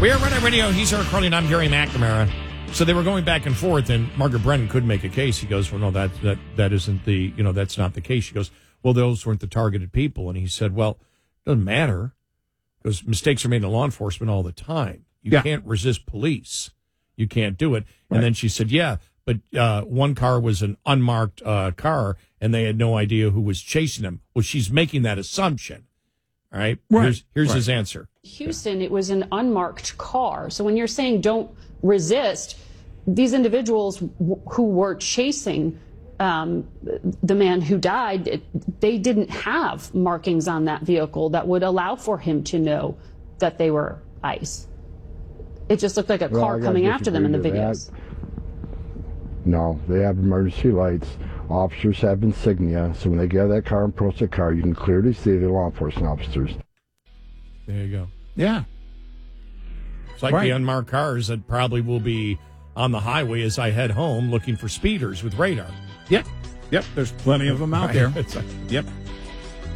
We are Red Eye Radio. He's Eric Carly, and I'm Gary McNamara. So they were going back and forth, and Margaret Brennan couldn't make a case. He goes, well, no, that isn't the, that's not the case. She goes, well, those weren't the targeted people. And he said, well, it doesn't matter, because mistakes are made in law enforcement all the time. You can't resist police. You can't do it. Right. And then she said, yeah, but one car was an unmarked car, and they had no idea who was chasing them. Well, she's making that assumption. All right? Here's his answer. Houston, it was an unmarked car. So when you're saying don't resist, these individuals who were chasing the man who died, they didn't have markings on that vehicle that would allow for him to know that they were ICE. It just looked like a car coming after them in the videos. No, they have emergency lights. Officers have insignia, so when they get out of that car and approach the car, you can clearly see the law enforcement officers. There you go. Yeah. It's like the unmarked cars that probably will be on the highway as I head home looking for speeders with radar. Yep. There's plenty of them out there. Yep.